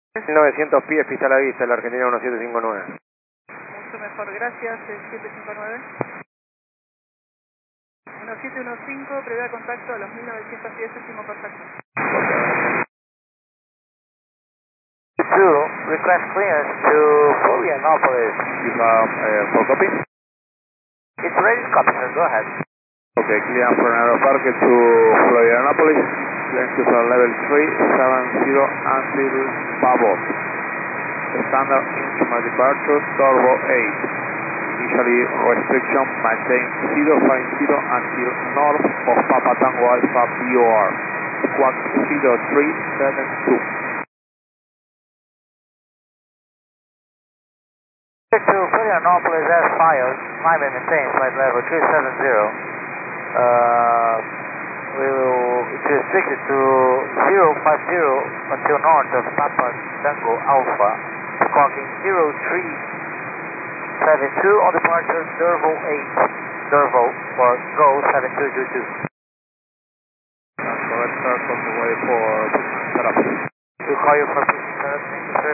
900 pies, pista a la vista, la Argentina 1759. Mucho mejor, gracias, 759. 1715, previa contacto a los 1900 pies, último contacto. 2, request clearance to Florianopolis. You have for copy? It's ready to copy, sir, go ahead. Okay, clear from Aeropark to Florianopolis, length to level 370 until Pavot. Standard instrument departure, turbo 8. Initially restriction maintain 050 until north of Papa Tango Alpha BOR, squawk 0372. To Florianopolis as filed, climb and maintain flight level 370. We will restrict it to 050 until north of Papa Tango Alpha, squawking 0372 on departure, Dervo 8, Dervo for Go 7222. Correct, sir, on the way for setup. We'll call you for pushing setup, thank you, sir.